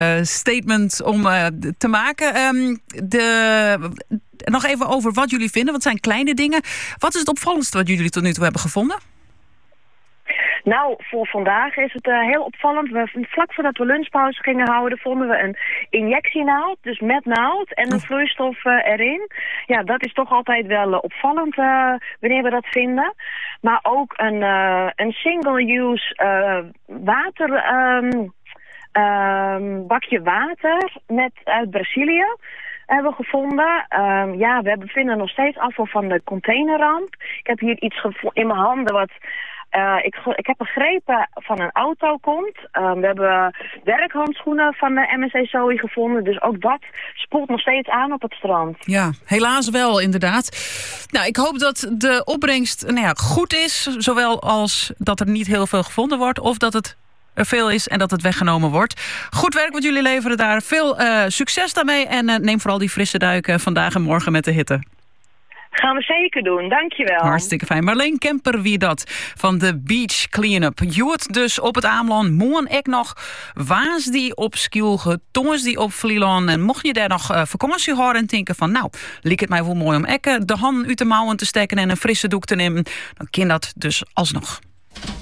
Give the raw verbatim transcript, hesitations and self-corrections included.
uh, statement om uh, te maken. Um, de, nog even over wat jullie vinden. Wat zijn kleine dingen? Wat is het opvallendste wat jullie tot nu toe hebben gevonden? Nou, voor vandaag is het uh, heel opvallend. We, vlak voordat we lunchpauze gingen houden, vonden we een injectienaald. Dus met naald en een vloeistof uh, erin. Ja, dat is toch altijd wel uh, opvallend uh, wanneer we dat vinden. Maar ook een, uh, een single-use uh, water... Um, um, bakje water met, uit Brazilië hebben we gevonden. Um, ja, we bevinden nog steeds afval van de containerramp. Ik heb hier iets in mijn handen wat... Uh, ik, ik heb begrepen van een auto komt. Uh, we hebben werkhandschoenen van de M S C Zoe gevonden. Dus ook dat spoelt nog steeds aan op het strand. Ja, helaas wel inderdaad. Nou, ik hoop dat de opbrengst nou ja, goed is. Zowel als dat er niet heel veel gevonden wordt. Of dat het er veel is en dat het weggenomen wordt. Goed werk wat jullie leveren daar. Veel uh, succes daarmee. En uh, neem vooral die frisse duiken vandaag en morgen met de hitte. Gaan we zeker doen, dankjewel. Hartstikke fijn. Marleen Kemper wie dat van de Beach Cleanup. Joet dus op het Ameland, Moen ek nog, Waas die op Skilge, Tongens die op Vlieland. En mocht je daar nog uh, vakantie horen en denken van nou, liek het mij wel mooi om ekken de hand uit de mouwen te steken en een frisse doek te nemen, dan kan dat dus alsnog.